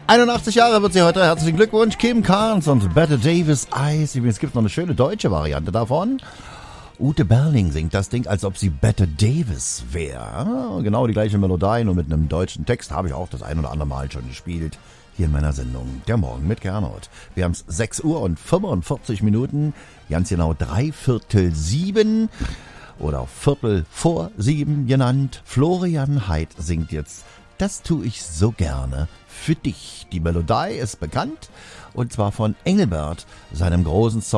81 Jahre wird sie heute. Herzlichen Glückwunsch, Kim Carnes und Bette Davis Eyes. Übrigens gibt es noch eine schöne deutsche Variante davon. Ute Berling singt das Ding, als ob sie Bette Davis wäre. Genau die gleiche Melodie, nur mit einem deutschen Text. Habe ich auch das ein oder andere Mal schon gespielt. Hier in meiner Sendung Der Morgen mit Gernot. Wir haben es 6 Uhr und 45 Minuten. Ganz genau 6:45. Oder auch 6:15 genannt. Florian Heid singt jetzt Das tu ich so gerne für dich. Die Melodie ist bekannt. Und zwar von Engelbert, seinem großen Song